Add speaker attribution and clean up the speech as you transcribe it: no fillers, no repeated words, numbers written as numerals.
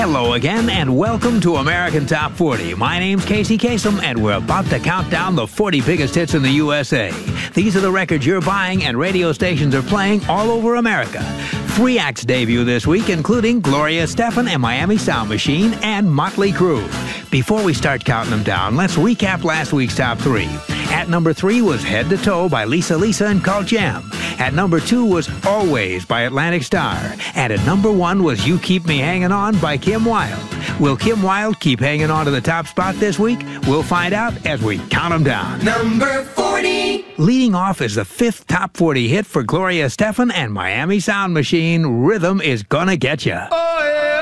Speaker 1: Hello again, and welcome to American Top 40. My name's Casey Kasem, and we're about to count down the 40 biggest hits in the USA. These are the records you're buying and radio stations are playing all over America. 3 acts debut this week, including Gloria Estefan and Miami Sound Machine and Motley Crue. Before we start counting them down, let's recap last week's top 3. At number 3 was Head to Toe by Lisa Lisa and Cult Jam. At number 2 was Always by Atlantic Starr. And at number 1 was You Keep Me Hanging On by Kim Wilde. Will Kim Wilde keep hanging on to the top spot this week? We'll find out as we count them down.
Speaker 2: Number 40.
Speaker 1: Leading off is the 5th top 40 hit for Gloria Estefan and Miami Sound Machine, Rhythm Is Gonna Get Ya.